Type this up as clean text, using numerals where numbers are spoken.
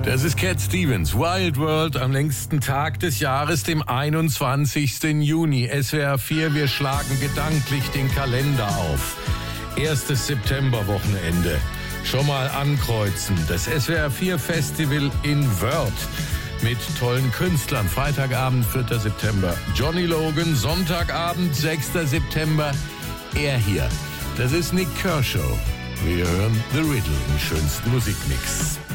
Das ist Cat Stevens, Wild World am längsten Tag des Jahres, dem 21. Juni. SWR 4, wir schlagen gedanklich den Kalender auf. 1. Septemberwochenende. Schon mal ankreuzen. Das SWR 4 Festival in Wörth mit tollen Künstlern. Freitagabend, 4. September, Johnny Logan. Sonntagabend, 6. September, er hier. Das ist Nik Kershaw. Wir hören The Riddle im schönsten Musikmix.